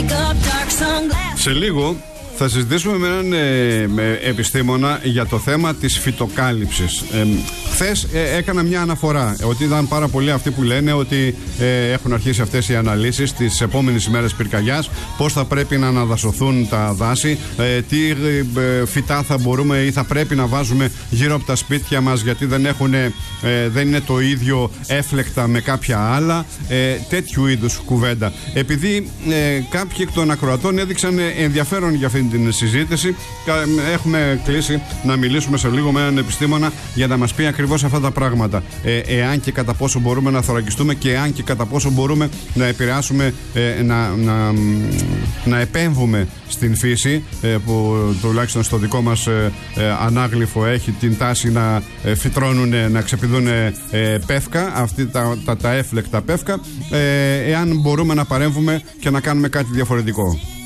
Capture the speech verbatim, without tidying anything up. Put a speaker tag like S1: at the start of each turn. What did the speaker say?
S1: Σε λίγο θα συζητήσουμε με έναν ε, με επιστήμονα για το θέμα της φυτοκάλυψης. Ε, χθες ε, έκανα μια αναφορά ότι ήταν πάρα πολλοί αυτοί που λένε ότι ε, έχουν αρχίσει αυτές οι αναλύσεις τις επόμενες ημέρες πυρκαγιάς, πώς θα πρέπει να αναδασωθούν τα δάση, ε, τι ε, φυτά θα μπορούμε ή θα πρέπει να βάζουμε γύρω από τα σπίτια μας γιατί δεν, έχουν, ε, δεν είναι το ίδιο έφλεκτα με κάποια άλλα, ε, τέτοιου είδους κουβέντα. Επειδή ε, κάποιοι εκ των ακροατών έδειξαν ενδιαφέρον για αυτή την συζήτηση, έχουμε κλείσει να μιλήσουμε σε λίγο με έναν επιστήμονα για να μας πει ακριβώς αυτά τα πράγματα. Ε, εάν και κατά πόσο μπορούμε να θωρακιστούμε και εάν και κατά πόσο μπορούμε να επηρεάσουμε, ε, να, να, να επέμβουμε στην φύση, ε, που τουλάχιστον στο δικό μας ε, ε, ανάγλυφο έχει την τάση να ε, φυτρώνουν, να ξεπηδούν ε, πεύκα, αυτή τα, τα, τα έφλεκτα πεύκα, ε, εάν μπορούμε να παρέμβουμε και να κάνουμε κάτι διαφορετικό.